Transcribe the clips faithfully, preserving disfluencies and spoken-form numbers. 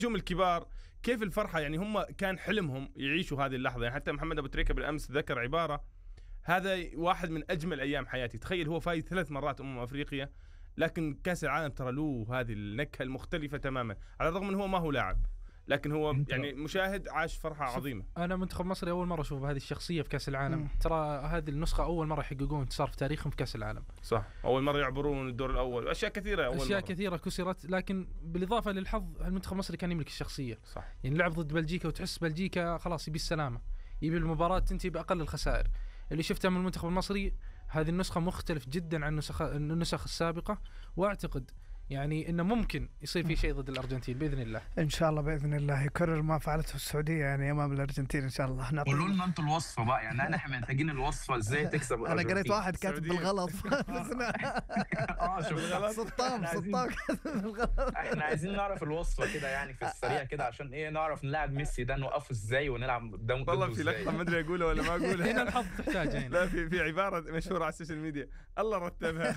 النجوم الكبار كيف الفرحة، يعني هم كان حلمهم يعيشوا هذه اللحظة. يعني حتى محمد أبو تريكة بالأمس ذكر عبارة: هذا واحد من أجمل أيام حياتي. تخيل هو فايز ثلاث مرات أمم أفريقيا، لكن كأس العالم ترى له هذه النكهة المختلفة تماما، على الرغم أنه هو ما هو لاعب، لكن هو يعني مشاهد عاش فرحة عظيمة. أنا منتخب مصر أول مرة أشوف هذه الشخصية في كأس العالم. مم. ترى هذه النسخة أول مرة يحققون انتصار في تاريخهم في كأس العالم. صح، أول مرة يعبرون الدور الأول، أشياء كثيرة أول أشياء مرة. كثيرة كسرت، لكن بالإضافة للحظ المنتخب المصري كان يملك الشخصية. صح. يعني لعب ضد بلجيكا وتحس بلجيكا خلاص يبي السلامة، يبي المباراة تنتهي بأقل الخسائر. اللي شفته من المنتخب المصري هذه النسخة مختلف جدا عن النسخ النسخ السابقة، وأعتقد يعني إنه ممكن يصير في شيء ضد الأرجنتين بإذن الله. إن شاء الله بإذن الله يكرر ما فعلته السعودية يعني أمام الأرجنتين إن شاء الله. قولوا لنا أنتم الوصفة بقى، يعني احنا محتاجين الوصفة إزاي تكسب الأرجنتين. أنا قريت واحد كاتب بالغلط. آه شوف سطام سطام كاتب بالغلط. احنا عايزين نعرف الوصفة كده يعني في السريع كده، عشان إيه نعرف نلعب ميسي ده نوقفه إزاي ونلعب قدامه. والله في لقطة ما أدري أقولها ولا ما أقولها. هنا الحظ تحتاج هنا. لا في في عبارة مشهورة على السوشيال ميديا، الله رتبها.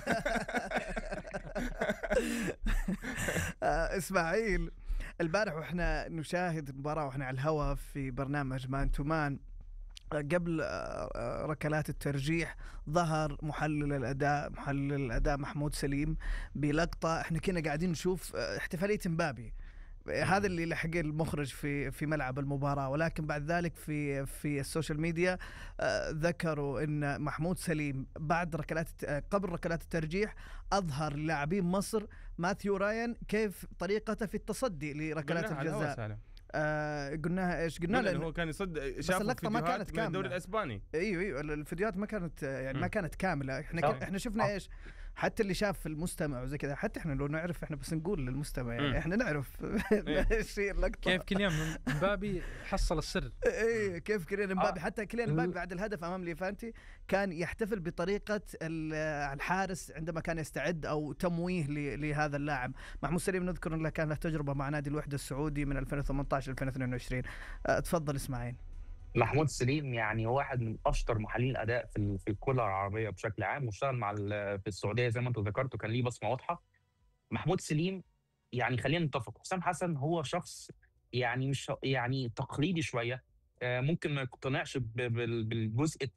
إسماعيل، البارح وإحنا نشاهد المباراة وإحنا على الهواء في برنامج مان تو مان، قبل ركلات الترجيح ظهر محلل الأداء محلل الأداء محمود سليم بلقطة إحنا كنا قاعدين نشوف احتفالية مبابي. هذا اللي لحق المخرج في في ملعب المباراة، ولكن بعد ذلك في في السوشيال ميديا آه ذكروا ان محمود سليم بعد ركلات آه قبل ركلات الترجيح اظهر لاعبين مصر ماثيو راين كيف طريقته في التصدي لركلات الجزاء. آه قلناها ايش قلنا له؟ هو كان يصد، شاف اللقطة ما كانت كاملة. الدوري الاسباني. ايوه ايوه الفيديوهات ما كانت يعني م. ما كانت كاملة. احنا ك... احنا شفنا ايش، حتى اللي شاف المستمع وزي كذا، حتى احنا لو نعرف احنا بس نقول للمستمع يعني م. احنا نعرف الشيء اللقطة كيف كيليان مبابي حصل السر. ايه كيف كيليان مبابي، حتى كيليان مبابي بعد الهدف امام ليفانتي كان يحتفل بطريقة الحارس عندما كان يستعد او تمويه لهذا اللاعب. محمود سليم نذكر انه كان له تجربة مع نادي الوحدة السعودي من ألفين وثمانية عشر ألفين واثنين وعشرين. تفضل اسماعيل. محمود سليم يعني هو واحد من اشطر محللين الاداء في في الكره العربيه بشكل عام، واشتغل مع في السعوديه زي ما انت ذكرت، وكان ليه بصمه واضحه. محمود سليم يعني خلينا نتفق، حسام حسن هو شخص يعني مش يعني تقليدي شويه، ممكن ما يقتنعش بالجزء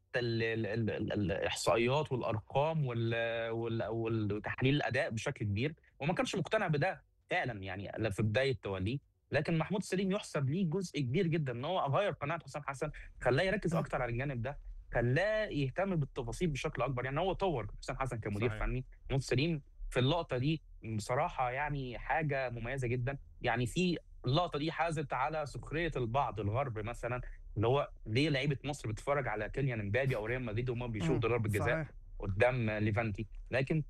الاحصائيات والارقام والتحليل الاداء بشكل كبير، وما كانش مقتنع بده فعلا يعني في بدايه توليه. لكن محمود سليم يحسب ليه جزء كبير جدا ان هو غير قناعه حسام حسن، خلاه يركز اكتر على الجانب ده، خلاه يهتم بالتفاصيل بشكل اكبر. يعني هو طور حسام حسن كمدير صحيح. فني. محمود سليم في اللقطه دي بصراحه يعني حاجه مميزه جدا. يعني في اللقطه دي حازت على سخريه البعض الغرب مثلا، اللي هو ليه لعيبه مصر بتتفرج على كيليان امبابي او ريال مدريد وهم بيشوفوا ضربه الجزاء قدام ليفانتي. لكن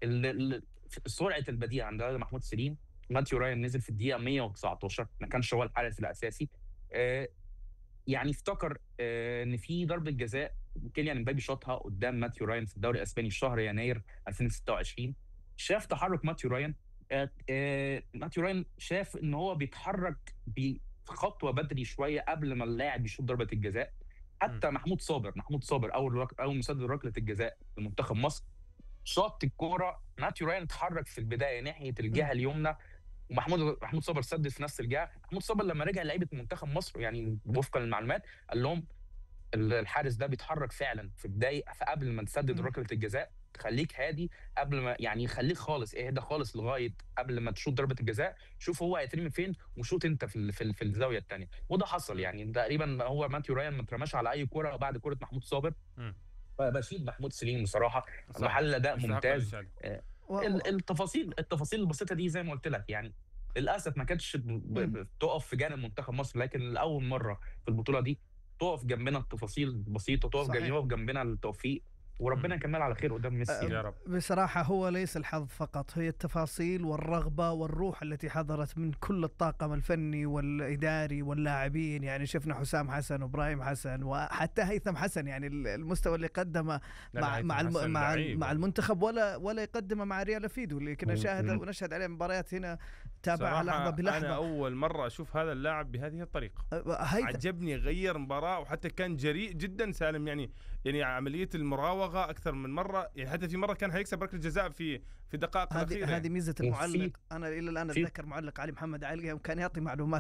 سرعه البديهه عند محمود سليم. ماثيو راين نزل في الدقيقه مية وتسعتاشر، ما كانش هو الحارس الاساسي. آه يعني افتكر آه ان في ضربه جزاء كيليان امبابي شاطها قدام ماثيو راين في الدوري الاسباني في شهر يناير ألفين وستة وعشرين. شاف تحرك ماثيو راين. آه آه ماثيو راين شاف ان هو بيتحرك بخطوه بدري شويه قبل ما اللاعب يشوط ضربه الجزاء. حتى م. محمود صابر محمود صابر اول رك... اول مسدد ركله الجزاء لمنتخب مصر، شاط الكوره، ماثيو راين اتحرك في البدايه ناحيه الجهه اليمنى، ومحمود محمود صابر سدد في نفس الجهه. محمود صابر لما رجع لعيبه منتخب مصر يعني وفقا للمعلومات قال لهم الحارس ده بيتحرك فعلا في بدايه فقبل ما تسدد ركله الجزاء، خليك هادي قبل ما يعني خليك خالص اهدى خالص لغايه قبل ما تشوط ضربه الجزاء، شوف هو هيترمي فين وشوط انت في في, في الزاويه الثانيه. وده حصل يعني تقريبا. هو ماثيو راين ما اترماش على اي كوره بعد كوره محمود صابر. فبشيد محمود سليم بصراحه، محل اداء ممتاز. التفاصيل التفاصيل البسيطه دي زي ما قلت لك يعني للاسف ما كانتش بتقف في جانب منتخب مصر، لكن لاول مره في البطوله دي تقف جنبنا التفاصيل البسيطه، تقف جنبنا التوفيق، وربنا يكمل على خير قدام ميسي يا رب. بصراحة هو ليس الحظ فقط، هي التفاصيل والرغبة والروح التي حضرت من كل الطاقم الفني والإداري واللاعبين. يعني شفنا حسام حسن وإبراهيم حسن وحتى هيثم حسن، يعني المستوى اللي قدمه مع مع الم... مع, مع المنتخب ولا ولا يقدمه مع ريال فيدو اللي كنا نشاهد ونشهد عليه مباريات هنا تابعها لحظة بلحظة. أنا أول مرة أشوف هذا اللاعب بهذه الطريقة، هيثم عجبني، غير مباراة، وحتى كان جريء جدا سالم. يعني يعني عملية المراوغة راوغه اكثر من مره، يعني حتى في مره كان هيكسب ركله جزاء في في الدقائق هذه الاخيره. هذه ميزه وفي- المعلق. انا الى الان في- اتذكر معلق علي محمد علي كان يعطي معلومات